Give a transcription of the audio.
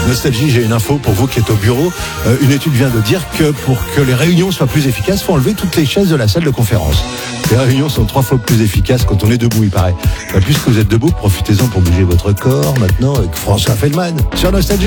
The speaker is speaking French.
Nostalgie, j'ai une info pour vous qui êtes au bureau. Une étude vient de dire que pour que les réunions soient plus efficaces, il faut enlever toutes les chaises de la salle de conférence. Les réunions sont 3 fois plus efficaces quand on est debout, il paraît. Puisque vous êtes debout, profitez-en pour bouger votre corps maintenant avec François Feldman sur Nostalgie.